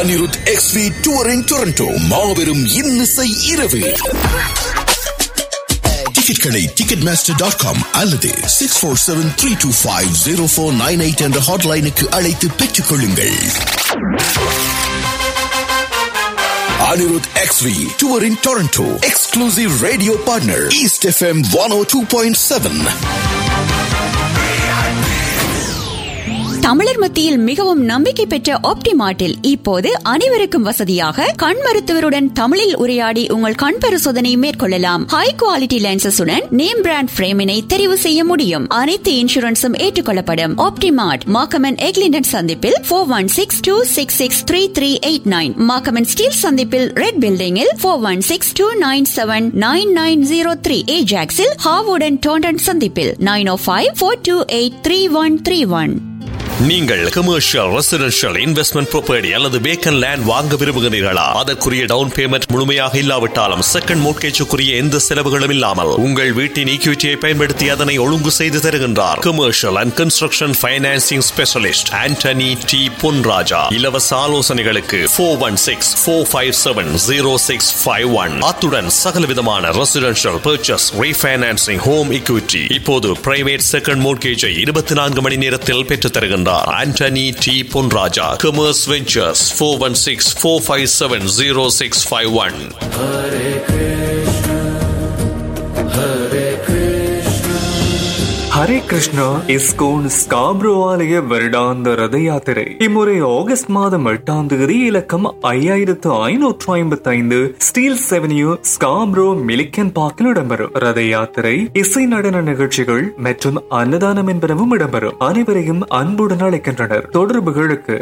Anirudh XV touring Toronto மாபெரும் இன்னிசை இரவு. டிக்கெட்களை ticketmaster.com அல்லது 6473250498 என்ற ஹாட்லைனுக்கு அழைத்து பெற்றுக் கொள்ளுங்கள். Anirudh XV touring Toronto exclusive radio partner East FM 102.7. தமிழர் மத்தியில் மிகவும் நம்பிக்கை பெற்ற ஆப்டிமார்ட்டில் இப்போது அனைவருக்கும் வசதியாக கண் மருத்துவருடன் தமிழில் உரையாடி உங்கள் கண் பரிசோதனை மேற்கொள்ளலாம். ஹை குவாலிட்டி லென்சஸுடன் நேம் பிராண்ட் பிரேமினை தெரிவு செய்ய முடியும். அனைத்து இன்சூரன்ஸும் ஏற்றுக்கொள்ளப்படும். ஆப்டிமார்ட் மாக்கமன் எக்லிண்டன் சந்திப்பில் 4162663389, மாக்கமன் ஸ்டீல் சந்திப்பில் ரெட் பில்டிங்கில் 4162979903, ஏஜாக்ஸில் ஹாவுடன் டோண்டன் சந்திப்பில் 905-428-3131. நீங்கள் கமர்ஷியல், ரெசிடென்ஷியல், இன்வெஸ்ட்மெண்ட் ப்ராப்பர்ட்டி அல்லது வேக்கன் லேண்ட் வாங்க விரும்புகிறீர்களா? அதற்குரிய டவுன் பேமெண்ட் முழுமையாக இல்லாவிட்டாலும் செகண்ட் மோர்ட்கேஜுக்குரிய எந்த செலவுகளும் இல்லாமல் உங்கள் வீட்டின் ஈக்விட்டியை பயன்படுத்தி அதனை ஒழுங்கு செய்து தருகின்றார். Commercial and construction financing specialist Antony D Ponraja. இலவச ஆலோசனைகளுக்கு 416-457-0651. அத்துடன் சகலவிதமான residential purchase, refinancing, home equity, இப்போது பிரைவேட் செகண்ட் மோர்ட்கேஜை 24 மணி நேரத்தில் பெற்றுத் தருகின்றார். Antony D Ponraja. Commerce ventures 416-457-0651. Hare Krishna ISKCON Scarborough ஆலய வருடாந்த ரத யாத்திரை இம்முறை ஆகஸ்ட் மாதம் 8ஆம் தேதி இலக்கம் 5555 ஸ்டீல் அவென்யூ ஸ்காப்ரோ மிலிக்கன் பார்க்கில் இடம்பெறும். ரத யாத்திரை, இசை நடன நிகழ்ச்சிகள் மற்றும் அன்னதானம் என்பனவும் இடம்பெறும். அனைவரையும் அன்புடன் அழைக்கின்றனர். தொடர்புகளுக்கு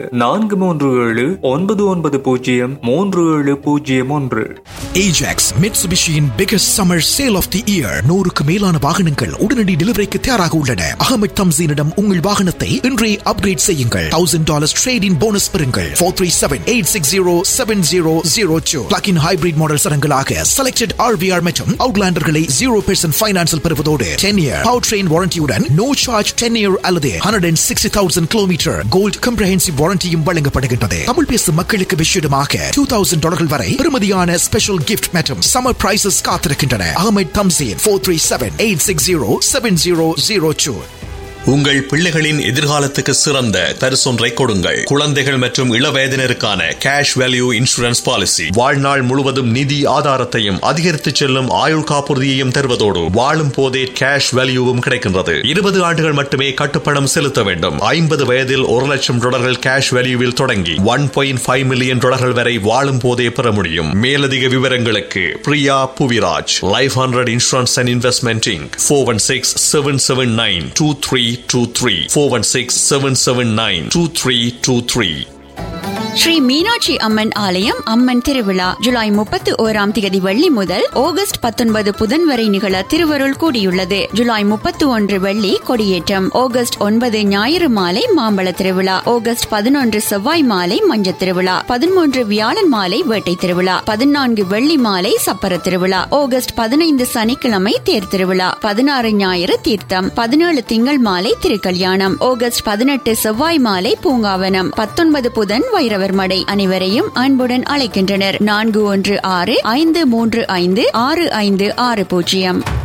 437-990-3701. Ajax Mitsubishiயின் biggest summer sale of the year. 100க்கு மேலான வாகனங்கள் உடனடி டெலிவரிக்கு தயாராக உள்ளன. அகமது தம்சீனிடம் உங்கள் வாகனத்தை இன்றே அப்கிரேட் செய்யுங்கள். $1000 trade-in போனஸ் பெறுங்கள். 437-860-7002. Plug-in hybrid model சரங்களாக selected RVR மற்றும் Outlanderகளை 0% ஃபைனான்ஸில் பெறுவதோடு 10-year powertrain வாரண்டியுடன் no charge 10-year அல்லது 160,000 கிலோமீட்டர் கோல்ட் காம்ப்ரஹென்சிவ் வாரண்டியும் வழங்கப்படுகின்றது. தமிழ் பேசும் மக்களுக்கு விஷயமாக $2,000 வரை பெறுமதியான ஸ்பெஷல் கிஃப்ட் மற்றும் சம்மர் பிரைசஸ் காத்திருக்கின்றன. அகமது தம்சீன் 437-860-7002. உங்கள் பிள்ளைகளின் எதிர்காலத்துக்கு சிறந்த பரிசொன்றை கொடுங்கள். குழந்தைகள் மற்றும் இளவயதினருக்கான கேஷ் வேல்யூ இன்சூரன்ஸ் பாலிசி வாழ்நாள் முழுவதும் நிதி ஆதாரத்தையும் அதிகரித்து செல்லும் ஆயுள் காப்புறுதியையும் தருவதோடு வாழும் போதே கேஷ் வேல்யூவும் கிடைக்கின்றது. 20 ஆண்டுகள் மட்டுமே கட்டுப்பணம் செலுத்த வேண்டும். 50 வயதில் $1,00,000 கேஷ் வேல்யூவில் தொடங்கி $1.5 மில்லியன் வரை வாழும் போதே பெற முடியும். மேலதிக விவரங்களுக்கு Priya Puviraj, life 100 insurance and investment Inc. 416-779-2323. 416-779-2323. Sri Meenakshi Amman ஆலயம் அம்மன் திருவிழா ஜூலை 31ஆம் தேதி வெள்ளி முதல் ஆகஸ்ட் 19 புதன் வரை நிகழ திருவருள் கூடியுள்ளது. ஜூலை 31 வெள்ளி கொடியேற்றம், ஆகஸ்ட் 9 ஞாயிறு மாலை மாம்பழ திருவிழா, ஆகஸ்ட் 11 செவ்வாய் மாலை மஞ்சள் திருவிழா, 13 வியாழன் மாலை வேட்டை திருவிழா, 14 வெள்ளி மாலை சப்பர திருவிழா, ஆகஸ்ட் 15 சனிக்கிழமை தேர் திருவிழா, 16 ஞாயிறு தீர்த்தம், 17 திங்கள் மாலை திருக்கல்யாணம், ஆகஸ்ட் 18 செவ்வாய் மாலை பூங்காவனம், 19 புதன் வைரவ மடை. அனைவரையும் அன்புடன் அழைக்கின்றனர். 416-535-6560.